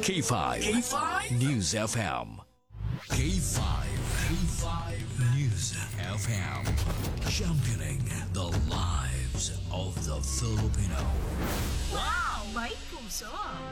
K5. K5 News FM. K5. K5 News FM. Championing the lives of the Filipino. Wow! May puso!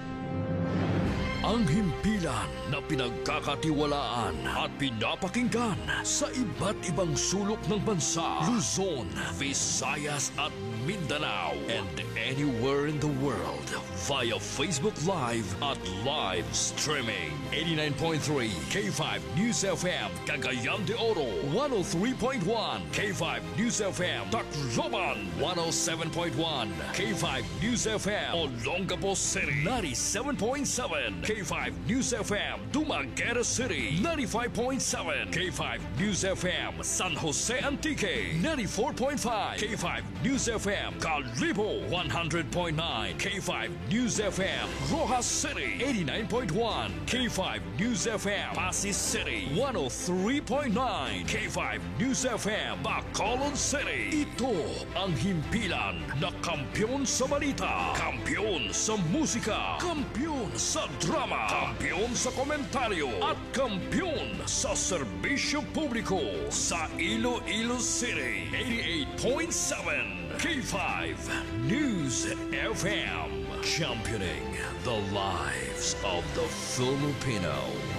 Ang himpilan na pinagkakatiwalaan at pinapakinggan sa iba't ibang sulok ng bansa, Luzon, Visayas at Mindanao, and anywhere in the world via Facebook Live at live streaming. 89.3 K5 News FM, Cagayan de Oro, 103.1 K5 News FM, Tacloban, 107.1 K5 News FM, Olongapo City, 97.7 K5 News FM, Dumaguete City, 95.7 K5 News FM, San Jose Antique, 94.5 K5 News FM, Calibo, 100.9 K5 News FM, Rojas City, 89.1 K5 News FM, Pasig City, 103.9 K5 News FM, Bacolod City. Ito ang himpilan na kampyon sa balita, kampyon sa musika, kampyon sa drama, kampyon sa komentaryo at kampyon sa serbisyo publiko sa Iloilo City. 88.7 K5 News FM, championing the lives of the Filipino.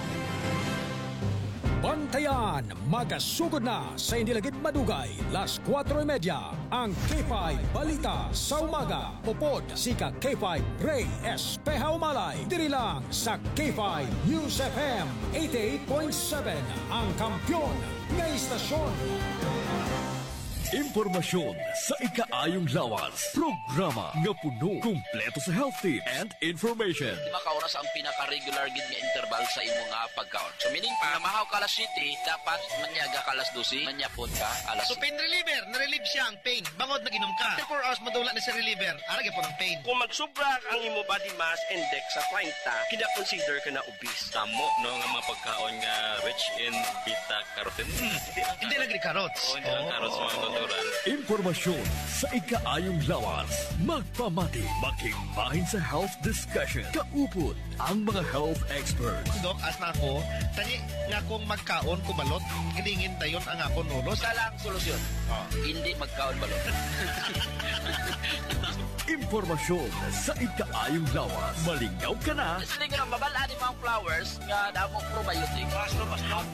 Bantayan, magasugod na sa Indilagid Madugay, las 4:30, ang K5 Balita sa Umaga. Popod si ka K5 Ray Espeja Umalay. Diri lang sa K5 News FM 88.7, ang kampyon ng istasyon. Impormasyon sa ikaayong lawas. Programa nga puno, kumpleto sa health tips and information. 5 oras ang pinaka-regular gid nga interval sa imo nga pagkaon. So meaning pa, mahaw ka alas 7, dapat manyaga ka alas 12, manyapon ka alas 7. So pain reliever, na-relieve siya ang pain. Bangod nag-inom ka. After 4 hours madula na si reliever, aragay po ng pain. Kung magsubra ang imo body mass index sa 30, kina-consider ka na obese. Tamo, no, nga mga pagkaon nga rich in beta-carotene. Hindi lagi carrots. Oo, hindi lang carrots mga natural. Impormasyon sa ikaayong lawas. Magpamati, makimbahin sa health discussion. Kaupot ang mga health experts. Dok, as na ako, tani nga kung magkaon kubalot, kilingin dayon ang akong ulos. Isa lang solusyon. Hindi magkaon balot. Impormasyon sa ikaayong lawas. Malingaw ka na. Sige nga babalaan ni mga flowers nga damong probiotic. Ano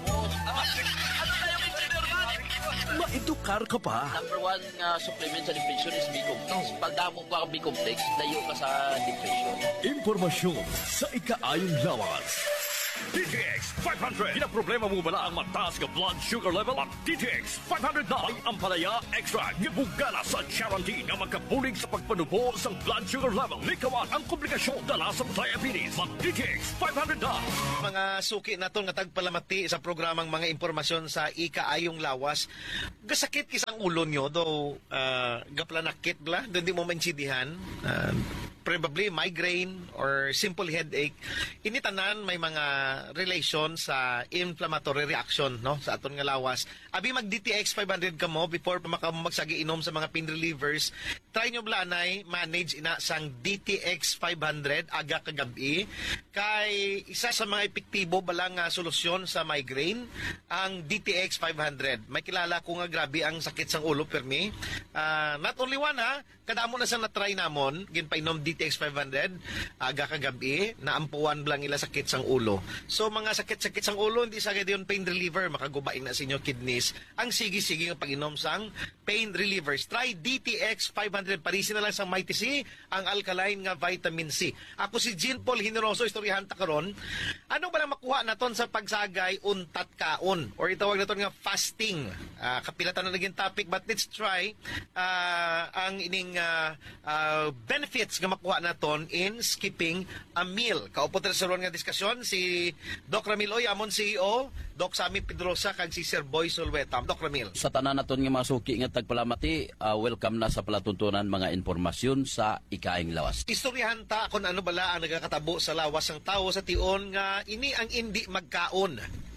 tayo consider man? Maedukar ka pa. Number 1 nga supplement sa depression is B-complex. Pag damo ka ang B-complex, dayo ka sa depression. Impormasyon sa ikaayong lawas. DTX 500. Kinaproblema mo bala ang mataas nga blood sugar level? Ang DTX 500 na ay ampalaya extra nga bugala sa guarantee nga magkapulig sa pagpanubo sa blood sugar level. Likawan ang komplikasyon dala sa diabetes. Ang DTX 500 na. Mga suki naton nga tagpalamati sa programang mga impormasyon sa ikaayong lawas. Gasakit kisang ulo nyo, though gaplanakit bla, doon di mo maintindihan. Probably migraine or simple headache. Initanan may mga relation sa inflammatory reaction no sa aton nga lawas. Abi mag DTX 500 ka mo before pa magsagi inom sa mga pain relievers. Try nyo blanay manage ina sang DTX 500 aga kagabi kay isa sa mga epektibo balang nga solusyon sa migraine ang DTX 500. May kilala ko nga grabe ang sakit sang ulo permi. Not only one ha, kadamo na sang na-try namon ginpainom DTX 500 aga kagabi naampuan blang ila sakit sang ulo. So mga sakit-sakit sang ulo hindi sa gayud pain reliever makagubain na sa inyo kidneys. Ang sige-sige nga pag-inom sang pain relievers. Try DTX 500 parisin na lang sang Mighty C ang alkaline nga vitamin C. Ako si Jean Paul Generoso istoryahan ta karon. Ano ba na makuha naton sa pagsagay untat kaon or itawag naton nga fasting. Kapilatan na naging topic but let's try ang ining benefits nga makuha naton in skipping a meal. Kaupot sa ron nga diskusyon si Doc Ramil Oy, amon CEO, Doc Sammy Pedrosa, kag si Sir Boy Solweta. Doc Ramil. Sa tanan naton nga mga suki nga tagpalamati, welcome na sa palatuntunan mga impormasyon sa ikaing lawas. Istoryahan ta kung ano bala ang nagakatabo sa lawas ng tao sa tion nga ini ang hindi magkaon.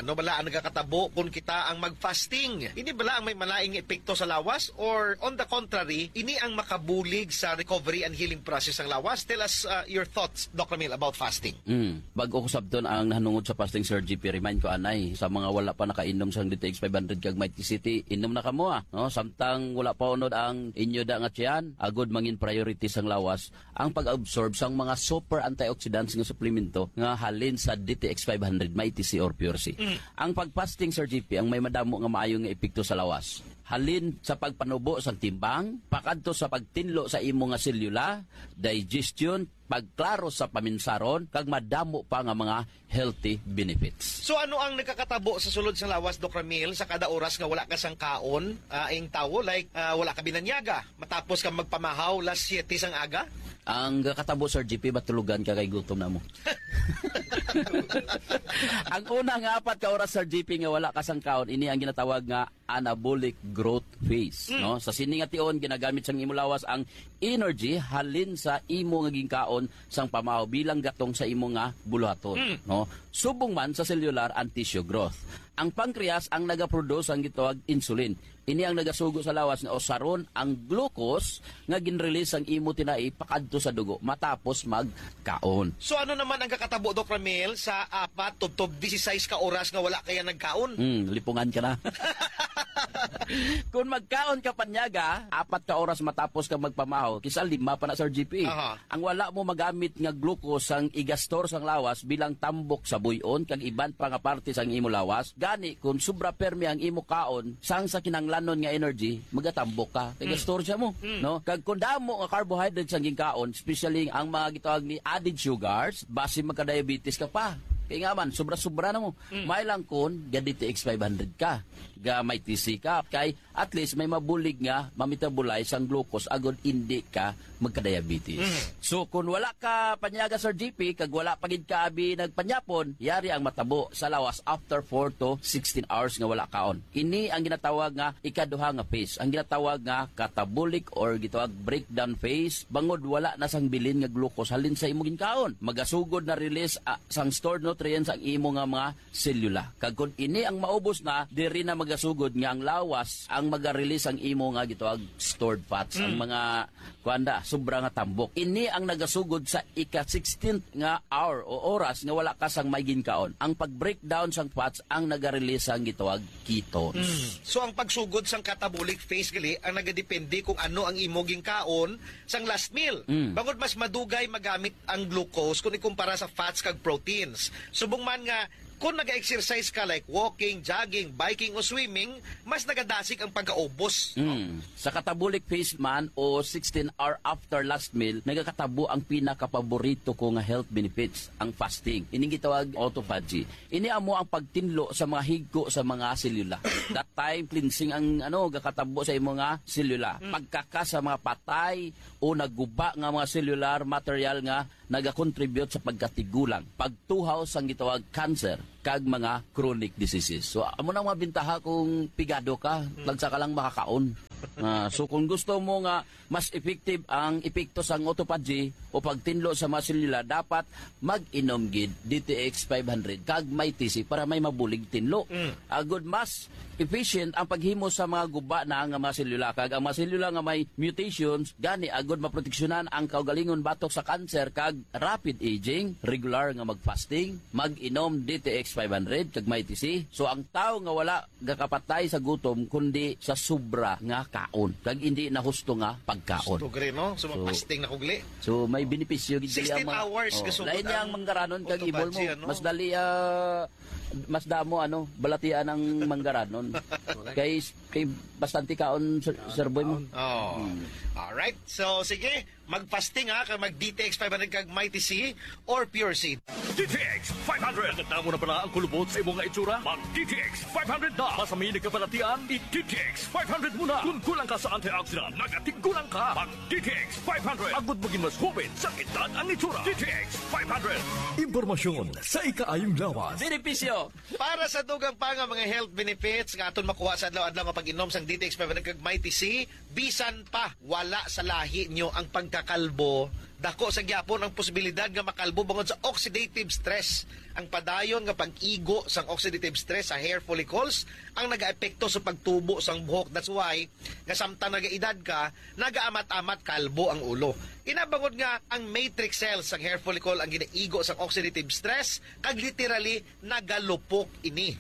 Ano bala ang nagakatabo kung kita ang mag-fasting? Ini bala ang may malaing epekto sa lawas or on the contrary, ini ang makabulig sa recovery and healing process ng lawas? Tell us your thoughts, Dr. Mil, about fasting. Bago ko sabton ang nahanungod sa fasting, Sir GP, remind ko anay sa mga wala pa nakainom sang DTX 500 kag Mighty City, inom na kamo no? Samtang wala pa unod ang inyo da nga tiyan, agod mangin priority sang lawas ang pag-absorb sang mga super antioxidants nga suplemento nga halin sa DTX 500 Mighty C or Pure C. Ang pag-fasting, Sir GP, ang may madamo nga maayo nga epekto sa lawas. Halin sa pagpanubo sa timbang, pakadto sa pagtinlo sa imo nga selula, digestion, pagklaro sa paminsaron, kag madamo pa nga mga healthy benefits. So ano ang nakakatabo sa sulod sa lawas, Dr. Mil, sa kada oras nga wala ka sang kaon, ing tawo, like wala ka binanyaga, matapos ka magpamahaw las 7 sang aga? Ang katabo, Sir GP, batulugan ka kay gutom na mo. Ang unang 4 ka oras, Sir GP, nga wala ka sang kaon, ini ang ginatawag nga anabolic growth phase. No? Sa sini nga tion, ginagamit sang imo lawas ang energy halin sa imo nga ginkaon sang pamahaw bilang gatong sa imo nga buluhaton. No? Subong man sa cellular and tissue growth. Ang pancreas ang nagaproduce ang gitawag insulin. Ini ang nagasugo sa lawas nga usaron ang glucose nga ginrelease ang imo tinai pakadto sa dugo matapos magkaon. So ano naman ang kakatabo, Dr. Mil, sa 4 to 16 ka oras nga wala kaya nagkaon? Lipungan ka na. Kung magkaon ka panyaga, 4 ka oras matapos ka magpamahaw, kisa 5 pa na, Sir GP. Ang wala mo magamit nga glucose ang igastor sang lawas bilang tambok sa buyon kag iban pa nga parte sang imo lawas, gani kung sobra permi ang imo kaon sang sa kinanglanon nga energy, magatambok ka kay gastor siya mo, no? Kag kung damo nga carbohydrates ang ginkaon, especially ang mga gitawag ni added sugars, base magka-diabetes ka pa. Kaya nga man, sobra-sobra na mo. May lang kun, DTX 500 ka. Ga may TC ka. Kay at least may mabulig nga, mamitabolize ang glucose agad hindi ka magka-diabetes. So kung wala ka panyaga, Sir GP, kag wala pagid ka abi nagpanyapon, yari ang matabo sa lawas after 4 to 16 hours nga wala kaon. Ini ang ginatawag nga ikaduha nga phase. Ang ginatawag nga catabolic or gitawag breakdown phase. Bangod wala na sang bilin nga glucose halin sa imo ginkaon. Magasugod na release sang stored nutrients ang imo nga mga selula. Kag kun ini ang maubos na, diri na magasugod nga ang lawas ang maga-release ang imo nga gitawag stored fats. Ang mga kuanda sobra nga tambok. Ini ang nagasugod sa ika-16th nga hour o oras nga wala ka sang may ginkaon. Ang pag-breakdown sang fats ang naga-release ang gitawag ketones. So ang pagsugod sang catabolic phase gali ang nagadepende kung ano ang imo ginkaon sang last meal. Bangod mas madugay magamit ang glucose kung ikumpara sa fats kag proteins. Subong man nga kung nag-exercise ka like walking, jogging, biking o swimming, mas nagadasik ang pagkaubos. Sa catabolic phase man o 16 hour after last meal, nagakatabo ang pinakapaborito ko nga health benefits, ang fasting. Ini gitawag autophagy. Ini amo ang pagtinlo sa mga higko sa mga selula. That time cleansing ang gakatabo sa imo nga selula. Pagkaka sa mga patay o nagguba nga mga cellular material nga nagakontribute sa pagkatigulang, pagtuhaw sang gitawag cancer kag mga chronic diseases. So amo nang mabintaha kung pigado ka, lagsa ka lang makakaon. So kung gusto mo nga mas effective ang epekto sang autophagy o pagtinlo sa mga selula, dapat mag-inom gid DTX 500 kag may TC para may mabulig tinlo. Agud mas efficient ang paghimo sa mga guba na nga mga selula, kag ang mga selula nga may mutations gani agud maproteksyonan ang kaugalingon batok sa cancer kag rapid aging. Regular nga mag-fasting, mag-inom DTX 500 kag may TC. So ang tao nga wala gakapatay sa gutom kundi sa sobra nga kaon kag hindi na husto nga pagkaon. Gusto gri, no? So mag-fasting na kugli. So may benepisyo gid 16 hours kasugod lain niya ang manggaranon kag ibol mo. autophagy, ano? Mas dali mas damo balatian ang manggaranon. kay bastante kaon Sir Boy mo. Alright. So sige, mag-fasting kag mag-DTX 500 kag Mighty C or Pure C. DTX 500! Nagkatamo na pala ang kulubot sa imong nga itsura? Mag-DTX 500 na! Masami nagkabalatian, i-DTX 500 muna! Kung kulang ka sa antioxidant, nagatigulang ka! Mag-DTX 500! Agad maging mas hubin, sakitan ang itsura! DTX 500! Impormasyon sa ikaayong lawas. Benepisyo. Para sa dugang pa nga mga health benefits nga aton makuha sa adlaw-adlaw nga pag-inom sang DTX 500 kag Mighty C, bisan pa wala sa lahi nyo ang kakalbo, dako sa gyapon ang posibilidad nga makalbo bangod sa oxidative stress. Ang padayon nga pag-igo sang oxidative stress sa hair follicles ang nagaepekto sa pagtubo sang buhok. That's why nga samtang nagaedad ka, nagaamat-amat kalbo ang ulo. Inabangod nga ang matrix cells sang hair follicle ang ginaigo sang oxidative stress kag literally nagalupok ini.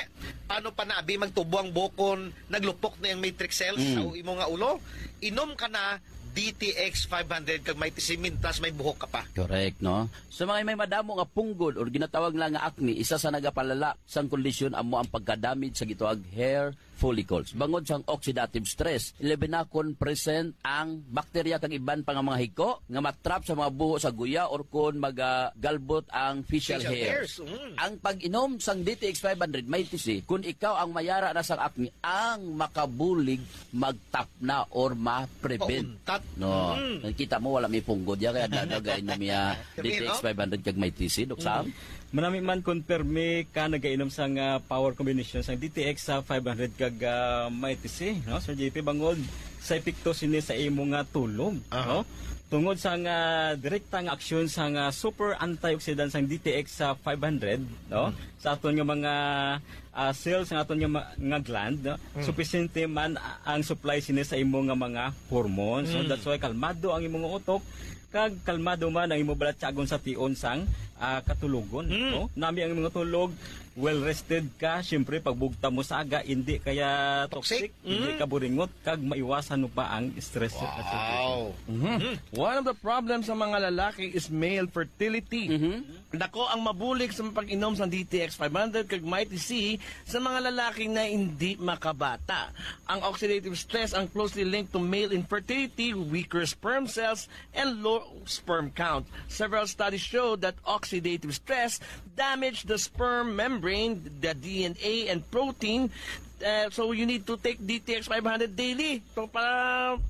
Paano pa na abi magtubo ang bukon, naglupok na yung matrix cells sa imo nga ulo? Inom ka na DTX 500 kag may tisimintas may buhok ka pa. Correct, no? Sa mga may madamo nga punggol or ginatawag lang nga acne, isa sa nagapalala sang kondisyon amo ang pagka-damage sa gituag hair follicles. Bangod sang oxidative stress, ilabi na kon present ang bakterya kag iban pa nga mga hiko nga matrap sa mga buho sa guya or kon magagalbot ang facial hairs. Ang pag-inom sang DTX 500 may tisi, kung ikaw ang mayara na sang acne, ang makabulig magtap na or ma-prevent. No, nakita mo wala may punggod ya kaya dadagain na miya DTX 500 kag may tisi, Dok Sam. Manami man konperme ka nagainom sang power combination sang DTX sa 500 kag may TC, no? Sir JP bangod sa epekto sini sa imo nga tulog, no? Tungod sa direkta nga aksyon sa super antioxidant sang DTX sa 500, no? Sa aton nga mga cells sa aton nga gland, no? Sufficiente man ang supply sini sa imo nga mga hormones. So that's why kalmado ang imong utok kag kalmado man ang imo balatsagon sa tion sang katulogon, no? Nami ang mga tulog, well rested ka, syempre pagbugta mo sa aga hindi kaya toxic, hindi ka buringot kag maiwasan mo pa ang stress. Wow. One of the problems sa mga lalaki is male fertility. Dako ang mabulig sa pag-inom sa DTX 500 kag Mighty C sa mga lalaki na hindi makabata. Ang oxidative stress ang closely linked to male infertility, weaker sperm cells, and low sperm count. Several studies show that oxidative stress damage the sperm membrane, the DNA and protein. So you need to take DTX 500 daily so para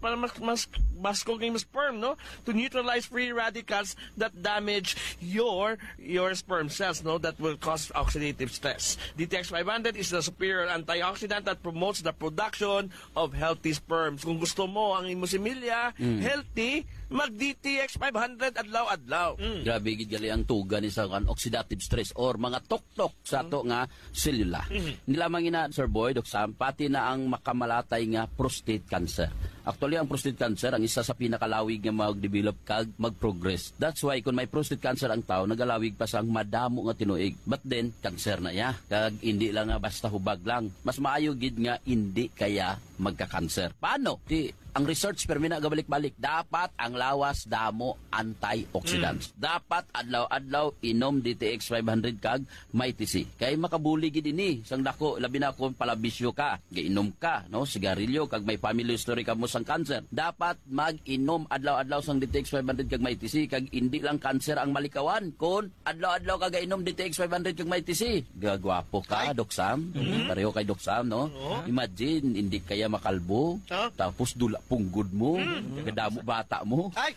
mas cooking sperm, no, to neutralize free radicals that damage your sperm cells, no, that will cause oxidative stress. DTX 500 is a superior antioxidant that promotes the production of healthy sperms. Kung gusto mo ang imo similya healthy, mag DTX 500 adlaw-adlaw. Grabe gid gali ang tuga ni sa oxidative stress or mga tuktok sa ato nga selula. Hindi lamang ina Sir Boy, Dok Sam, pati na ang makamalatay nga prostate cancer. Actually, ang prostate cancer ang isa sa pinakalawig nga mag-develop kag mag-progress. That's why kung may prostate cancer ang tao, nagalawig pa sang madamo nga tinuig. But then, cancer na ya. Kag hindi lang nga basta hubag lang. Mas maayo gid nga hindi kaya magka-cancer. Paano? Ang research permi na gabalik-balik, dapat ang lawas damo antioxidants. Dapat adlaw-adlaw inom DTX 500 kag may TC. Kay makabuli gid ini sang dako labi na kung palabisyo ka, giinom ka, no, sigarilyo kag may family history ka mo sang cancer. Dapat mag-inom adlaw-adlaw sang DTX 500 kag may TC kag hindi lang cancer ang malikawan kun adlaw-adlaw ka gainom DTX 500 kag may TC. Gagwapo ka, Dok Sam. Pareho kay Dok Sam, no? Imagine hindi kaya makalbo, tapos dula punggod mo, kadamo bata mo. Ay!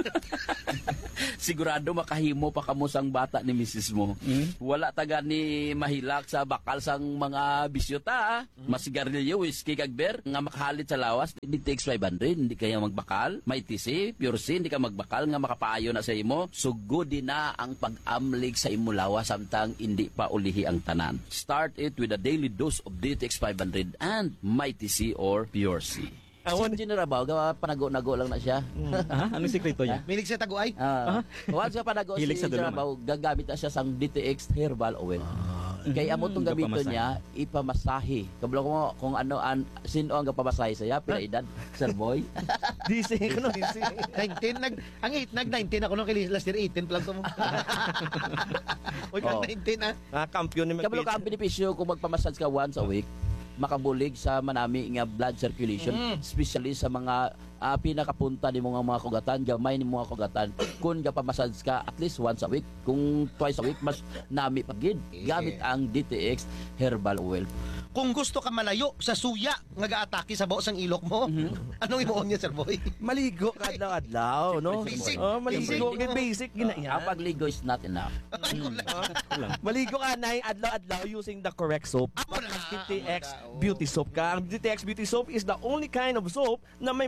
Sigurado makahimo pa kamo sang bata ni misis mo. Wala taga ni mahilak sa bakal sang mga bisyota, masigarilyo, whiskey kag beer, nga makahalit sa lawas, DTX 500, hindi kaya magbakal. May TC, Pure C, hindi ka magbakal, nga makapaayo na sa imo. Sugod din na ang pag-amlig sa imo lawas samtang hindi pa ulihi ang tanan. Start it with a daily dose of DTX 500 and My TC or Pure C. Si General Bao, panago-nago lang na siya. Anong sekreto niya? Milig siya taguay? Once ka panago si General Bao, gagamit na siya sang DTX herbal oil. Kaya amo itong gamito niya, ipamasahe. Kabalo ko kung ano, sino ang kapamasahe sa'ya, pila edad, Sir Boy? DC ko no. 19, nag-19 ako nung last year, 18 lang ito mo. Huwag kang 19 Kampiyon ni Kabalo ka ang benepisyo kung magpamassage ka once a week, makabulig sa manami nga blood circulation, especially sa mga pinakapunta ni mga kugatan, gamay ni mga kugatan. Kung gapamassage ka at least once a week, kung twice a week, mas nami pagid. Gamit ang DTX herbal oil. Kung gusto ka malayo sa suya nga gaatake sa baos ang ilok mo, anong imuon niya, Sir Boy? Maligo ka adlaw-adlaw, no? Basic. Maligo ka basic ginaya. Ang pagligo is not enough. Maligo ka na adlaw-adlaw using the correct soap. DTX Beauty Soap ka. Ang DTX Beauty Soap is the only kind of soap na may mga beauty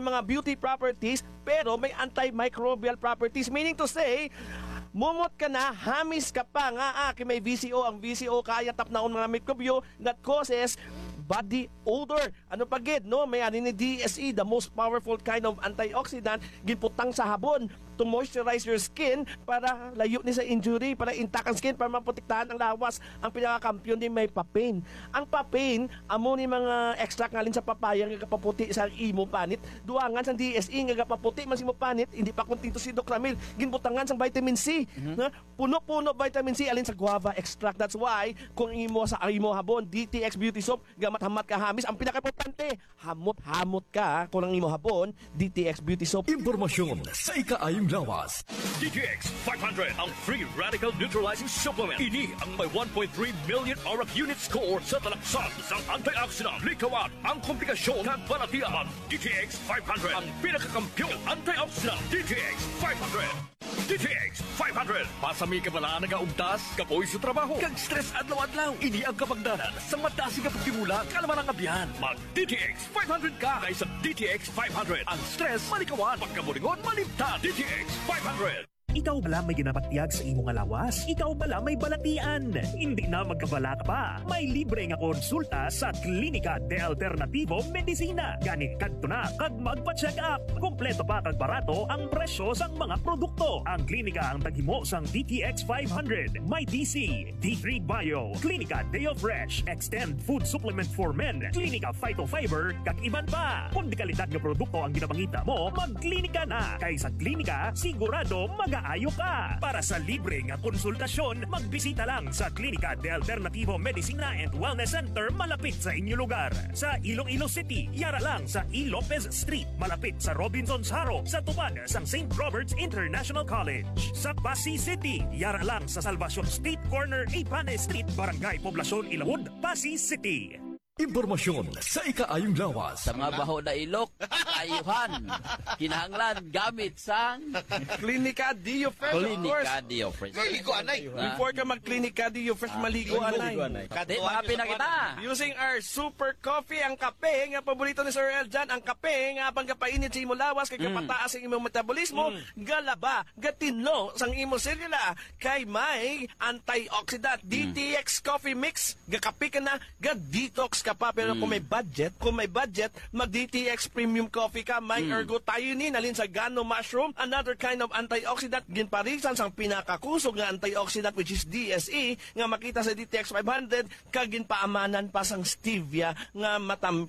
healthy properties pero may antimicrobial properties. Meaning to say, mumot ka na, hamis ka pa nga may VCO. Ang VCO kaya tapnaon mga mikrobyo that causes body odor. Ano pa gid, no? May ani ni DSE, the most powerful kind of antioxidant, ginputang sa habon to moisturize your skin para layo ni sa injury, para intact ang skin, para maprotektahan ang lawas. Ang pinakakampiyon din may papain. Ang papain, amo ni mga extract ngalin sa papaya nga kapaputi sa imo panit. Duangan sa DSE nga kapaputi man si mo panit, hindi pa kuntinto si Dr. Ramil, ginbutangan sa vitamin C. Na puno-puno vitamin C alin sa guava extract. That's why kung imo sa imo habon, DTX Beauty Soap, gamat-hamat ka hamis, ang pinaka-importante, hamot-hamot ka kung ang imo habon, DTX Beauty Soap. Impormasyon sa ikaayong lawas. DTX 500 ang free radical neutralizing supplement. Ini ang may 1.3 million aura unit score sa talaksan ng antioxidant. Likawan ang komplikasyon ng balatian. DTX 500 ang pinakakampiyon antioxidant. DTX 500. DTX 500. Pasami ka bala nagaugtas, kapoy sa trabaho, kag stress adlaw-adlaw. Ini ang kapagdanan sa matasig ka pagtimula, kalaman ang abiyan. Mag DTX 500 ka kaysa DTX 500. Ang stress malikawan, pagkabulingon malimtan. DTX 500. Ikaw bala may ginapatiyag sa imong alawas? Ikaw bala may balatian? Hindi na magkabala ka pa. May libre nga konsulta sa Klinika de Alternativo Medicina. Gani kadto na kag magpa-check up. Kompleto pa kag barato ang presyo sang mga produkto. Ang klinika ang taghimo sang DTX 500, may DC, D3 Bio, Klinika Deo Fresh, Extend Food Supplement for Men, Klinika Phytofiber, kag iban pa. Kung di kalidad nga produkto ang ginapangita mo, magklinika na. Kay sa klinika, sigurado mag-aayo ka. Para sa libre nga konsultasyon, magbisita lang sa Klinika de Alternativo Medicina and Wellness Center malapit sa inyo lugar. Sa Iloilo City, yara lang sa E. Lopez Street, malapit sa Robinson's Haro, sa tupad sang St. Robert's International College. Sa Pasig City, yara lang sa Salvacion Street Corner, Ipane Street, Barangay Poblacion, Ilawod, Pasig City. Impormasyon sa ikaayong lawas. Sa mga baho na ilok, ayuhan, kinahanglan gamit sang Klinika Dio Fresh, of course. Klinika Dio Fresh. Maligo, anay. Before ka mag-Klinika Dio Fresh, maligo, anay. Di, mahapi na kita. Using our super coffee, ang kape, nga paborito ni Sir Eljan, ang kape, nga pang kapainit sa imong lawas, kay kapataas ang imong metabolismo, galaba, gatinlo, sang imong selula, kay may antioxidant, DTX Coffee Mix, gakape ka na, ga-detox ka pa, pero kung may budget, mag-DTX Premium Coffee ka, may ergothionein, alin sa gano mushroom, another kind of antioxidant, ginparisan sang pinakakusog nga antioxidant, which is DSE, nga makita sa DTX 500, kagin paamanan pa sang stevia, nga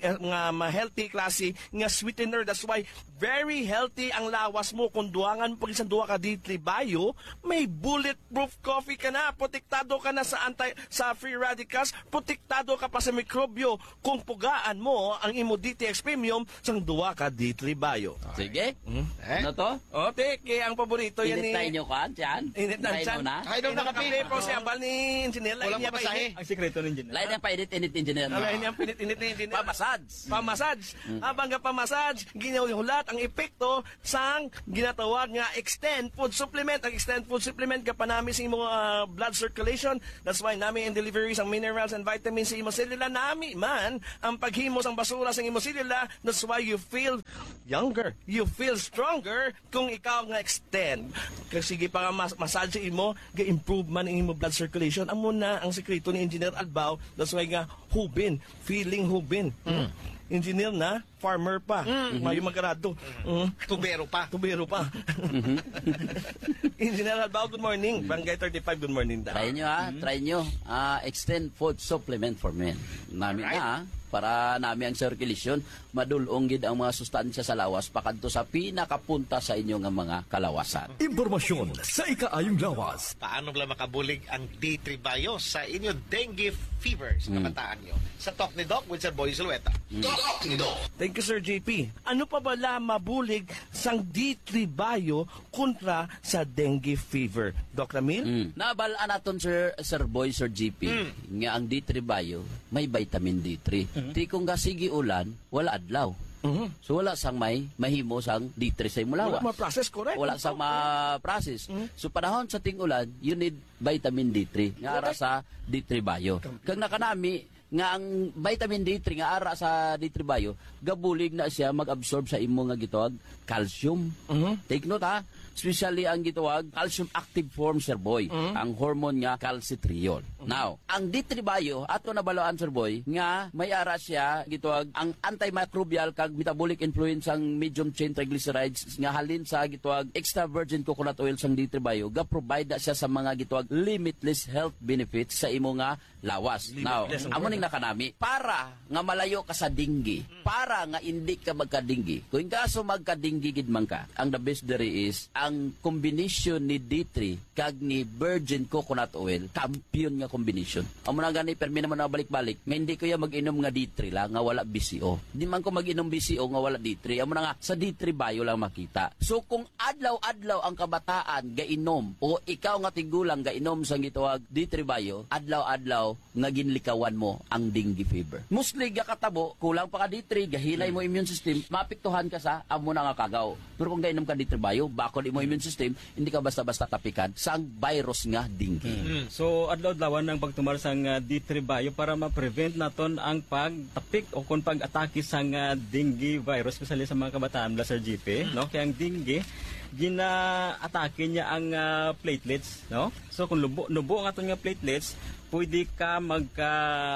ma-healthy klase, nga sweetener. That's why, very healthy ang lawas mo. Kung duwangan pag isang duwa ka D3 Bio, may bulletproof coffee ka na, protektado ka na sa free radicals, protektado ka pa sa mikrobyo. Kung pugaan mo ang imo DTX Premium sang duwa ka D3 Bio. Sige. Ano to? O, teke, ang paborito yan Init ni... na inyo ka, Jan? Init na Init dyan. mo na? Ay, daw nakape. Pero si ambal ni Engineer, lain Walang niya pa pamasahe. init. Ang sikreto ng engineer. Lain ang painit-init engineer. Lain niya pinit-init ni Engineer. Pamassage. Pamassage. Abang nga pamassage, ginahulat ang epekto sang ginatawag nga Extend Food Supplement. Ang Extend Food Supplement kapanami sa imong blood circulation. That's why nami in delivery sang minerals and vitamins sa imong selula. Nami man ang paghimo sang basura sa imong selula. That's why you feel younger. You feel stronger kung ikaw nga extend. Kasi sige pa nga massage imo, ga-improve man ang imong blood circulation. Amo na ang sekreto ni Engineer Albao. That's why nga hubin, feeling hubin. Engineer na, farmer pa. Mayo magkarado. Tubero pa. Tubero pa. Engineer Albao, good morning. Barangay 35, good morning. Try nyo try nyo. Extend Food Supplement for Men. Namin na para nami ang circulation, madulong gid ang mga sustansya sa lawas pakadto sa pinakapunta sa inyo nga mga kalawasan. Impormasyon sa ikaayong lawas. Paano bala makabulig ang D3 Bio sa inyo dengue fever sa kabataan nyo? Sa Talk ni Doc with Sir Boy Zulueta. Talk ni Doc. Thank you, Sir JP. Ano pa bala mabulig sang D3 Bio kontra sa dengue fever? Doc Ramil? Nabalaan naton Sir Boy, Sir JP, nga ang D3 Bio may vitamin D3. Di kung gasigi ulan, wala adlaw. So wala sang may mahimo sang D3 sa imong lawas. Wala ma-process, correct? Wala sang ma-process. So panahon sa ting ulan, you need vitamin D3 nga ara sa D3 Bio. Kag nakanami nga ang vitamin D3 nga ara sa D3 Bio, gabulig na siya mag-absorb sa imo nga gitawag calcium. Take note ha, especially ang gitawag calcium active form, Sir Boy, ang hormone nga calcitriol. Now, ang D3 Bio ato nabaloan, Sir Boy, nga may ara siya gitawag ang antimicrobial kag metabolic influence ang medium chain triglycerides nga halin sa gitawag extra virgin coconut oil sang D3 Bio, ga provide na siya sa mga gitawag limitless health benefits sa imo nga lawas. Now, amo ning nakanami para nga malayo ka sa dinggi, para nga hindi ka magkadinggi. Kung kaso magkadinggi gid man ka, ang the best there is ang combination ni D3 kag ni virgin coconut oil, champion nga combination. Amo na gani permi naman na balik-balik, nga hindi ko ya mag-inom nga D3 lang nga wala BCO. Di man ko mag-inom BCO nga wala D3. Amo na nga sa D3 Bio lang makita. So kung adlaw-adlaw ang kabataan gainom o ikaw nga tigulang gainom sang gitawag D3 Bio, adlaw-adlaw nga ginlikawan mo ang dengue fever. Mostly gakatabo, kulang pa ka D3, gahinay mo immune system, mapiktuhan ka sa amo na nga kagaw. Pero kung gainom ka D3 Bio, bakod imo immune system, hindi ka basta-basta tapikan sang virus nga dengue. So adlaw-adlawan ang pagtumar sang D3 Bio para ma-prevent naton ang pagtapik o kung pag-atake sang dengue virus, especially sa mga kabataan mula sa GP, no? Kaya ang dengue gina-atake niya ang platelets, no? So kung nubo ang aton nga platelets, pwede ka magka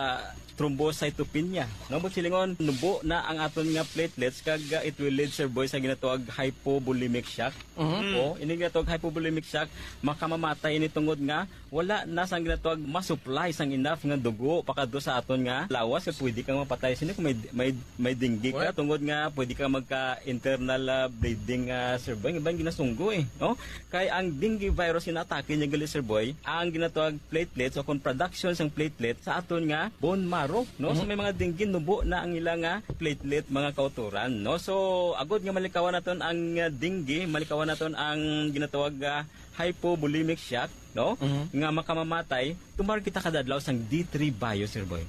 thrombocytopenia. No, silingon nubo na ang aton nga platelets kag it will lead, Sir Boy, sa ginatawag hypovolemic shock. O ini ginatawag hypovolemic shock, makamamatay ini tungod nga wala na sang ginatawag ma-supply sang enough nga dugo pakadto sa aton nga lawas kag pwede kang mapatay sini kung may dengue ka tungod nga pwede ka magka internal bleeding, Sir Boy, ibang ginasunggo no? Kay ang dengue virus inatake niya gali, Sir Boy, ang ginatawag platelets o kung production sang platelet sa aton nga bone marrow, no? So may mga dengue nubo na ang ilang platelet mga kauturan, no? So agod nga malikawan naton ang dengue, malikawan naton ang ginatawag hypovolemic shock, no? Nga makamamatay, tumar kita kadadlaw sang D3 Bio, Sir Boy.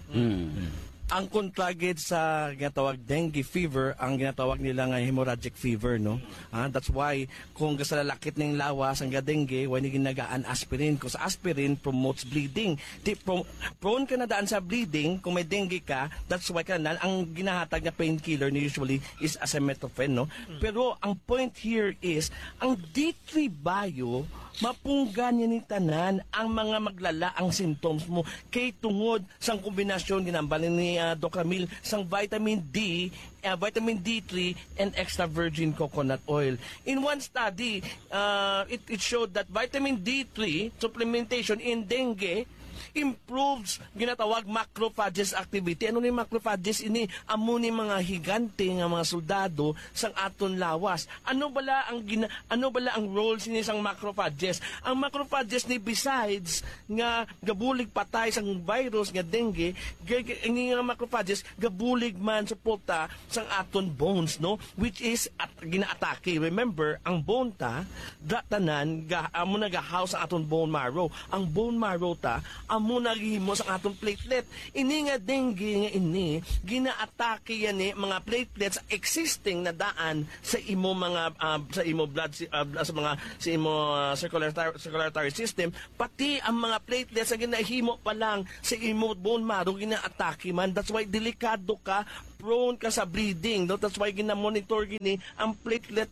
Ang kontragid sa ginatawag dengue fever, ang ginatawag nila nga hemorrhagic fever, no? That's why kung sa lalakit ng lawas ang dengue, why ni ginagaan aspirin, because aspirin promotes bleeding. Prone ka na daan sa bleeding kung may dengue ka, that's why ang ginahatag na painkiller usually is acetaminophen, no? Pero ang point here is ang D3 Bio mapunggan niya ni tanan ang mga maglala ang symptoms mo kay tungod sang kombinasyon ginambalin ni Doc Ramil sang vitamin D, vitamin D3 and extra virgin coconut oil. In one study, it showed that vitamin D3 supplementation in dengue improves ginatawag macrophages activity. Ano ni macrophages? Ini amo ni mga higante nga mga soldado sang aton lawas. Ano bala ang role sini sang macrophages? Ang macrophages ni besides nga gabulig patay sang virus nga dengue, ini nga macrophages gabulig man suporta sang aton bones, no? Which is ginaatake. Remember, ang bone ta tanan amo nagahouse ang aton bone marrow. Ang bone marrow ta amo nagihimo sa atong platelet. Ini nga dengue nga ini ginaatake yan mga platelets existing na daan sa imo mga sa imo blood sa mga sa imo circulatory system, pati ang mga platelets na ginahimo pa lang sa imo bone marrow ginaatake man. That's why delikado ka, prone ka sa bleeding, no? That's why gina-monitor gini ang platelet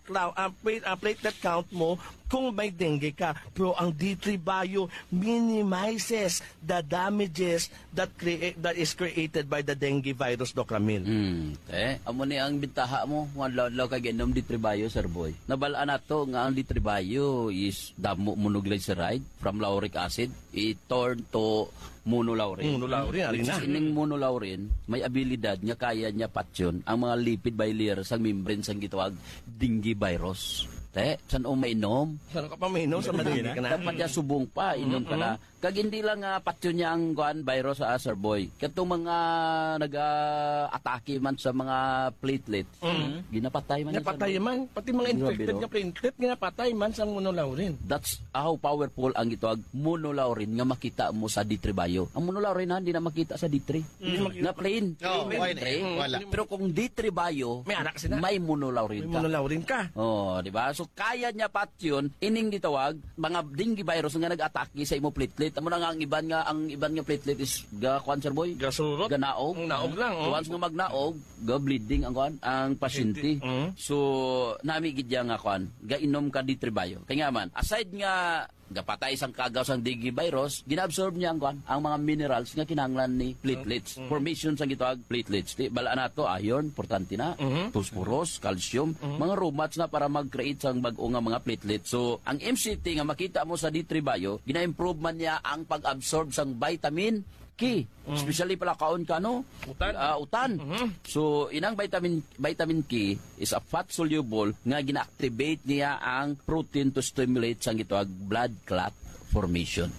count mo kung may dengue ka. Pero ang D3 Bio minimizes the damages that is created by the dengue virus, Doc Ramil. Amo ni ang bintaha mo, mga law kag inom D3 Bio, Sir Boy. Nabalaan nato nga ang D3 Bio is damo monoglyceride from lauric acid, i-turn to monolaurin. Which is ining monolaurin, may abilidad nga kaya niya patyon ang mga lipid bilayer sang membrane sang gitawag dengue virus. Saan mainom? Saan ka pa mainom? Sa madali ka na? Dapat niya subong pa, inom ka na. Kag hindi lang patyo niya ang virus sa Sir Boy. Katong mga nag-atake man sa mga platelet, ginapatay man. Napatay man. Pati mga infected nga platelet, ginapatay man sa monolaurin. That's how powerful ang gitawag monolaurin nga makita mo sa D3 Bio. Ang monolaurin hindi na makita sa D3. Na plain. Wala. Pero kung D3 Bio, may monolaurin ka. May monolaurin ka. Oh, di ba? So kaya niya patyon ining gitawag mga dengue virus nga nag-atake sa imo platelet. platelet, amo na nga ang iban nga platelet is kuan sir boy. Gasurot. Ganaog. Naog lang. So, once nga magnaog, bleeding ang kuan ang pasyente. So nami gid nga kuan, gainom ka D3 Kaya nga man, aside nga gapatay isang kagaw sang dengue virus, ginaabsorb niya ang mga minerals nga kinahanglan ni platelets. Formation sang gitawag platelets. Di bala nato iron, importante na, phosphorus, calcium, mga romats na para mag-create sang bag-o nga mga platelets. So, ang MCT nga makita mo sa D3 gina-improve man niya ang pag-absorb sang vitamin K. Especially pala kaon ka, no? Utan. So, inang vitamin K is a fat soluble nga gina-activate niya ang protein to stimulate sang gitawag blood clot formation.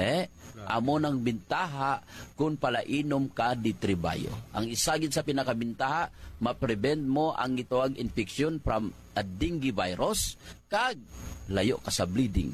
Amo nang bintaha kung palainom ka D3 Ang isagid sa pinakabintaha, ma-prevent mo ang gitawag infection from a dengue virus kag layo ka sa bleeding.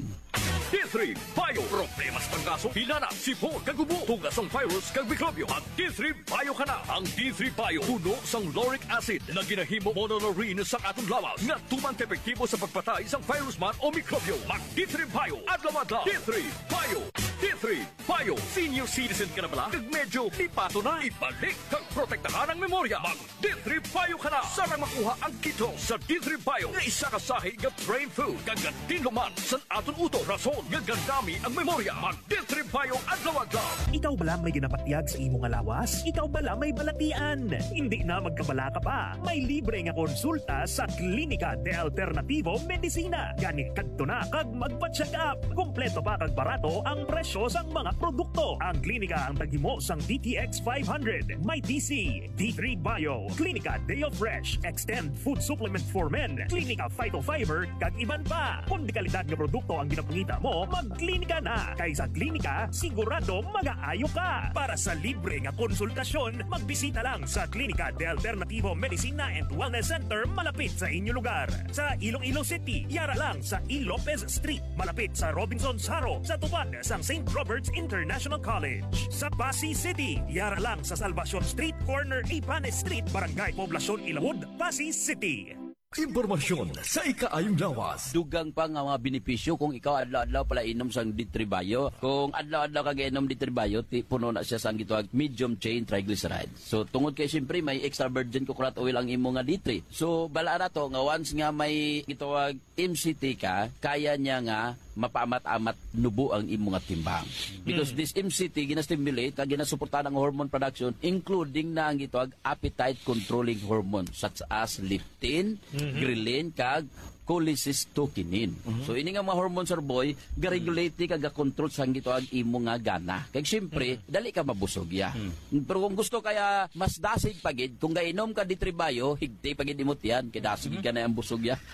D3 Bio. Problemas panggaso, hinana, sipon, kagubo, tugas ang virus, kag mikrobyo. Mag D3 Bio ka na. Ang D3 Bio, puno sang lauric acid na ginahimo monolaurin sa atong lawas nga tumang epektibo sa pagpatay sang virus man o mikrobyo. Mag D3 Bio. Adlaw-adlaw. D3 Bio. D3 Bio. Senior citizen ka na bala? Kag medyo lipato na. Ibalik kag protektahan ang memorya. Mag D3 Bio ka na. Sana makuha ang kito sa D3 Bio na isa kasahi nga brain food. Kagatin luman sa aton uto. Rason nga gandami ang memorya. Mag D3 Bio adlaw-adlaw. Ikaw bala may ginapatyag sa imong lawas? Ikaw bala may balatian? Hindi na magkabala ka pa. May libre nga konsulta sa Klinika de Alternativo Medicina. Ganit kadto na kag magpa-check up. Kompleto pa kag barato ang presyo sang mga produkto. Ang klinika ang taghimo sang DTX 500, may DC, D3 Bio, Klinika Deo Fresh, Extend Food Supplement for Men, Klinika Phytofiber, kag iban pa. Kung di kalidad nga produkto ang ginapangita mo, magklinika na. Kaysa klinika, sigurado mag-aayo ka. Para sa libre nga konsultasyon, magbisita lang sa Klinika de Alternativo Medicina and Wellness Center malapit sa inyong lugar. Sa Iloilo City, yara lang sa E. Lopez Street, malapit sa Robinson's Haro, sa tupad sang St. Robert's International College. Sa Pasig City, yara lang sa Salvacion Street, corner Ipanes Street, Barangay Poblacion Ilawod, Pasig City. Impormasyon sa ikaayong lawas. Dugang pa nga mga benepisyo kung ikaw adlaw-adlaw pala inom sang D3 Bio. Kung adlaw-adlaw ka inom D3 Bio, puno na siya sang gitawag medium chain triglycerides. So tungod kay siyempre may extra virgin coconut oil ang imo nga D3. So bala na to nga once nga may gitawag MCT ka, kaya niya nga mapamat-amat nubo ang imo nga timbang. Because this MCT gina-stimulate kag ginasuportahan ang hormone production including na ang gitawag appetite controlling hormone such as leptin, ghrelin kag cholecystokinin. So ini nga mga hormones sir boy, ga-regulate kag ga-control sang gitawag imo nga gana. Kay syempre dali ka mabusog ya. Pero kung gusto kaya mas dasig pagid, kung gainom ka D3 Bio, higti pagid imot yan, kay dasig ka na ang busog ya.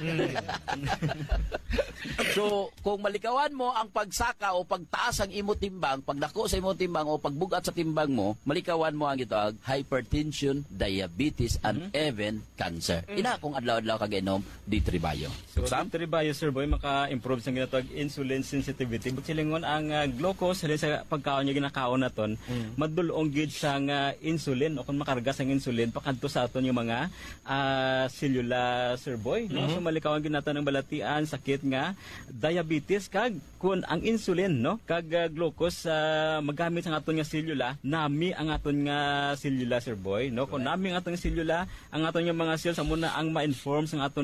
So kung malikawan mo ang pagsaka o pagtaas ang imo timbang, pagdako sa imo timbang o pagbugat sa timbang mo, malikawan mo ang gitawag hypertension, diabetes and even cancer. Ina kung adlaw-adlaw ka gainom D3 Bio. So, D3 Bio, sir boy, maka-improve sa ginatawag insulin sensitivity. But silingon ang glucose, halin sa pagkaon niya ginakaon naton, madulong gid sa insulin o kung makarga sa insulin, pakadto sa aton yung mga cellula, sir boy. No? So malikawan gid naton ang balatian, sakit nga, diabetes, kag kung ang insulin, no? Kag glucose, magamit sa aton nga cellula, nami ang aton nga cellula, sir boy. No? Kung nami ang aton nga cellula, ang aton nga mga cells, amo na ang ma-inform sa aton